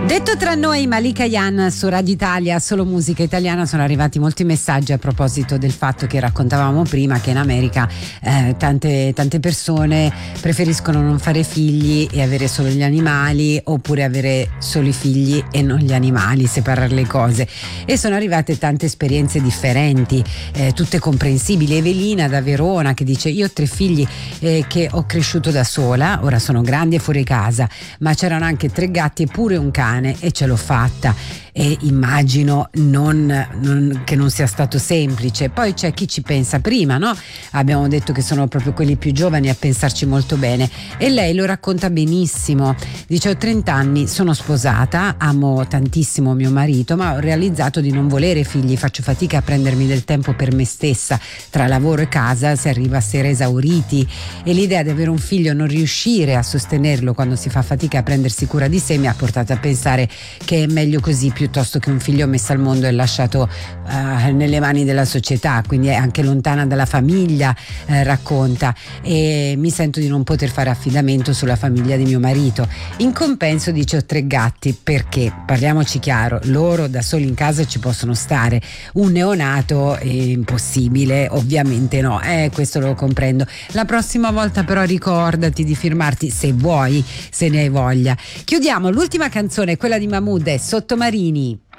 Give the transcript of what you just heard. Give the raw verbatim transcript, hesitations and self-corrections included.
Detto tra noi, Malika Yan su Radio Italia, solo musica italiana. Sono arrivati molti messaggi a proposito del fatto che raccontavamo prima che in America eh, tante, tante persone preferiscono non fare figli e avere solo gli animali, oppure avere solo i figli e non gli animali, separare le cose. E sono arrivate tante esperienze differenti, eh, tutte comprensibili. Evelina da Verona che dice: io ho tre figli eh, che ho cresciuto da sola, ora sono grandi e fuori casa, ma c'erano anche tre gatti e pure un cane e ce l'ho fatta, e immagino non, non, che non sia stato semplice. Poi c'è chi ci pensa prima, no? Abbiamo detto che sono proprio quelli più giovani a pensarci molto bene, e lei lo racconta benissimo. Dice: ho trenta anni, sono sposata, amo tantissimo mio marito, ma ho realizzato di non volere figli, faccio fatica a prendermi del tempo per me stessa, tra lavoro e casa si arriva a essere esauriti, e l'idea di avere un figlio e non riuscire a sostenerlo quando si fa fatica a prendersi cura di sé mi ha portato a pensare che è meglio così piuttosto che un figlio messo al mondo e lasciato uh, nelle mani della società, quindi è anche lontana dalla famiglia, eh, racconta, e mi sento di non poter fare affidamento sulla famiglia di mio marito. In compenso, dice, ho tre gatti, perché parliamoci chiaro, loro da soli in casa ci possono stare, un neonato è impossibile, ovviamente no, eh, questo lo comprendo. La prossima volta però ricordati di firmarti, se vuoi, se ne hai voglia. Chiudiamo, l'ultima canzone, quella di Mahmood, è Sottomarini.